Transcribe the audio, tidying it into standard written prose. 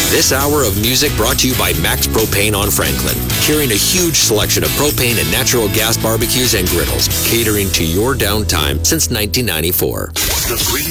This hour of music brought to you by Max Propane on Franklin, carrying a huge selection of propane and natural gas barbecues and griddles, catering to your downtime since 1994.